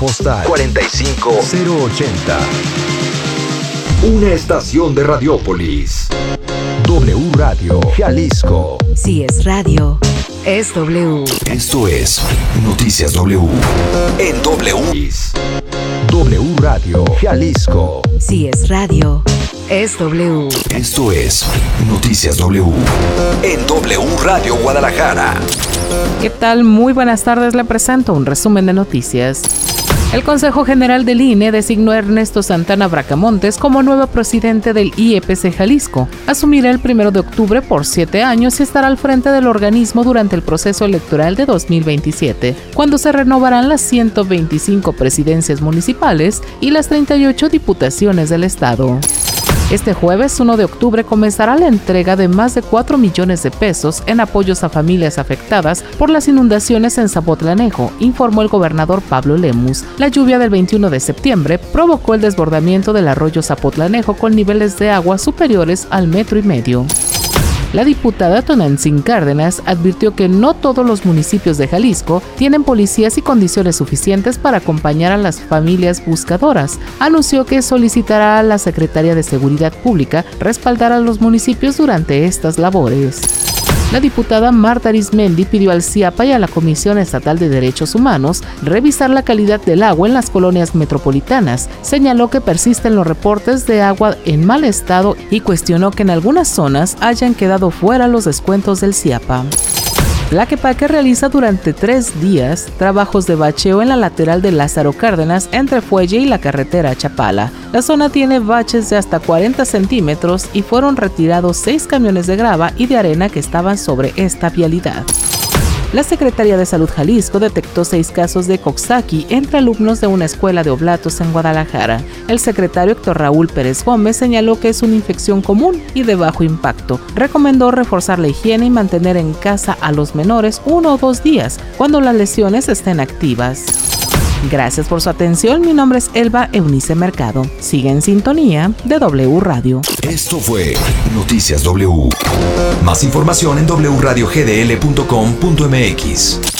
Postal 45080. Una estación de Radiópolis. W Radio Jalisco. Si es radio, es W. Esto es Noticias W. En W. W Radio Jalisco. Si es radio, es W. Esto es Noticias W. En W Radio Guadalajara. ¿Qué tal? Muy buenas tardes, le presento un resumen de noticias. El Consejo General del INE designó a Ernesto Santana Bracamontes como nuevo presidente del IEPC Jalisco. Asumirá el 1 de octubre por 7 años y estará al frente del organismo durante el proceso electoral de 2027, cuando se renovarán las 125 presidencias municipales y las 38 diputaciones del estado. Este jueves 1 de octubre comenzará la entrega de más de 4 millones de pesos en apoyos a familias afectadas por las inundaciones en Zapotlanejo, informó el gobernador Pablo Lemus. La lluvia del 21 de septiembre provocó el desbordamiento del arroyo Zapotlanejo con niveles de agua superiores al 1,5 metros. La diputada Tonantzin Cárdenas advirtió que no todos los municipios de Jalisco tienen policías y condiciones suficientes para acompañar a las familias buscadoras. Anunció que solicitará a la Secretaría de Seguridad Pública respaldar a los municipios durante estas labores. La diputada Marta Arismendi pidió al CIAPA y a la Comisión Estatal de Derechos Humanos revisar la calidad del agua en las colonias metropolitanas. Señaló que persisten los reportes de agua en mal estado y cuestionó que en algunas zonas hayan quedado fuera los descuentos del CIAPA. Tlaquepaque realiza durante 3 días trabajos de bacheo en la lateral de Lázaro Cárdenas entre Fuelle y la carretera Chapala. La zona tiene baches de hasta 40 centímetros y fueron retirados 6 camiones de grava y de arena que estaban sobre esta vialidad. La Secretaría de Salud Jalisco detectó 6 casos de Coxsackie entre alumnos de una escuela de Oblatos en Guadalajara. El secretario Héctor Raúl Pérez Gómez señaló que es una infección común y de bajo impacto. Recomendó reforzar la higiene y mantener en casa a los menores 1 o 2 días cuando las lesiones estén activas. Gracias por su atención. Mi nombre es Elba Eunice Mercado. Sigue en sintonía de W Radio. Esto fue Noticias W. Más información en wradiogdl.com.mx.